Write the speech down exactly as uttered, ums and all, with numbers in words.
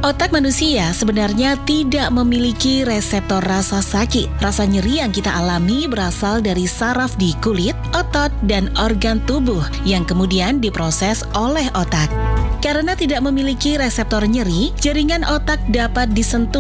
Otak manusia sebenarnya tidak memiliki reseptor rasa sakit. Rasa nyeri yang kita alami berasal dari saraf di kulit, otot, dan organ tubuh yang kemudian diproses oleh otak. Karena tidak memiliki reseptor nyeri, jaringan otak dapat disentuh